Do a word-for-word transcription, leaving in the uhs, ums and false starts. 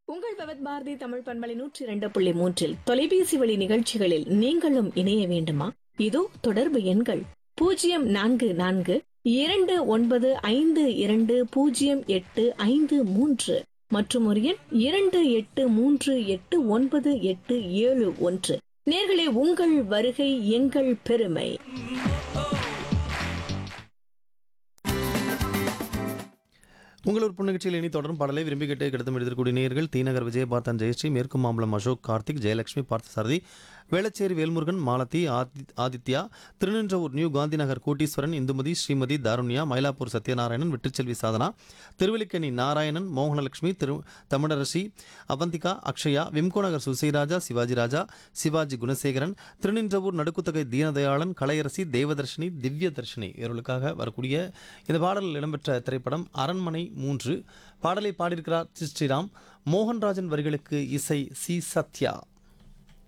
உங்கள் பவத் பாரதி தமிழ் பண்பலை நூற்றி இரண்டு புள்ளி மூன்றில் தொலைபேசி வழி நிகழ்ச்சிகளில் நீங்களும் இணைய வேண்டுமா? இதோ தொடர்பு எண்கள் பூஜ்ஜியம் நான்கு நான்கு இரண்டு ஒன்பது ஐந்து இரண்டு பூஜ்ஜியம் எட்டு ஐந்து மூன்று மற்றும் ஒரு எண் இரண்டு எட்டு மூன்று எட்டு ஒன்பது எட்டு ஏழு ஒன்று. நேர்களே, உங்கள் வருகை எங்கள் பெருமை. உங்களூர் புன்னகச்சியில் இனி தொடரும் பாடலை விரும்பி கேட்டு கிடத்தும் எழுதக்கூடிய நேயர்கள் தீநகர் விஜயபார்த்தன் ஜெயஸ்ரீ, மேற்கு மாம்பலம் அசோக், கார்த்திக், ஜெயலட்சுமி, பார்த்தசாரதி, வேளச்சேரி வேல்முருகன், மாலதி, ஆதி ஆதித்யா, திருநின்றவூர் நியூ காந்திநகர் கோட்டீஸ்வரன், இந்துமதி, ஸ்ரீமதி, தாருண்யா, மயிலாப்பூர் சத்யநாராயணன், வெற்றிச்செல்வி சாதனா, திருவல்லிக்கேணி நாராயணன், மோகனலட்சுமி, திரு தமிழரசி, அவந்திகா, அக்ஷயா, விம்கோநகர் சுசைராஜா, சிவாஜி ராஜா, சிவாஜி குணசேகரன், திருநின்றவூர் நடுக்குத்தகை தீனதயாளன், கலையரசி, தேவதர்ஷினி, திவ்ய தர்ஷினி இவர்களுக்காக வரக்கூடிய இந்த பாடலில் இடம்பெற்ற திரைப்படம் அரண்மனை மூன்று. பாடலை பாடியிருக்கிறார் ஸ்ரீராம். மோகன்ராஜன் வரிகளுக்கு இசை சி சத்யா.